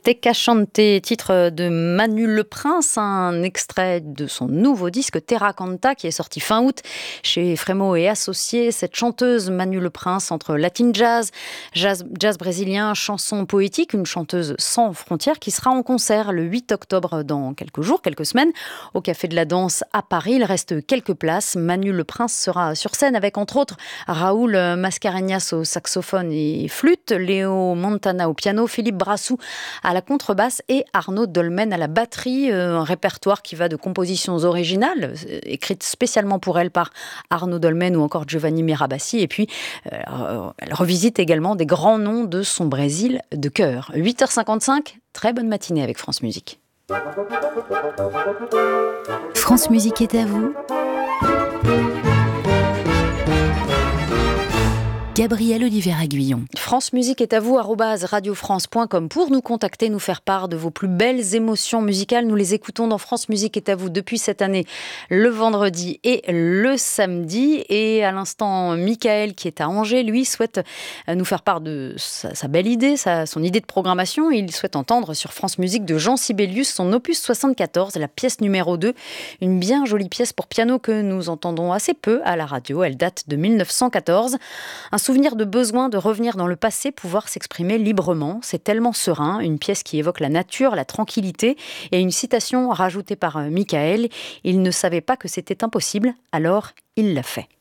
Te Cachante, titre de Manu Le Prince, un extrait de son nouveau disque Terra Canta qui est sorti fin août chez Frémo et Associés. Cette chanteuse Manu Le Prince entre latin jazz brésilien, chanson poétique, une chanteuse sans frontières qui sera en concert le 8 octobre dans quelques jours, quelques semaines, au Café de la Danse à Paris. Il reste quelques places. Manu Le Prince sera sur scène avec entre autres Raoul Mascarenhas au saxophone et flûte, Léo Montana au piano, Philippe Brassou à la contrebasse et Arnaud Dolmen à la batterie. Un répertoire qui va de compositions originales, écrites spécialement pour elle par Arnaud Dolmen ou encore Giovanni Mirabassi. Et puis, elle revisite également des grands noms de son Brésil de cœur. 8h55, très bonne matinée avec France Musique. France Musique est à vous. Gabrielle Olivier-Aguillon. France Musique est à vous, @radiofrance.com pour nous contacter, nous faire part de vos plus belles émotions musicales. Nous les écoutons dans France Musique est à vous depuis cette année, le vendredi et le samedi. Et à l'instant, Michael, qui est à Angers, lui souhaite nous faire part de sa belle idée, son idée de programmation. Il souhaite entendre sur France Musique de Jean Sibelius son opus 74, la pièce numéro 2. Une bien jolie pièce pour piano que nous entendons assez peu à la radio. Elle date de 1914. Un souvenir de besoin de revenir dans le passé, pouvoir s'exprimer librement. C'est tellement serein, une pièce qui évoque la nature, la tranquillité, et une citation rajoutée par Michael. Il ne savait pas que c'était impossible, alors il l'a fait.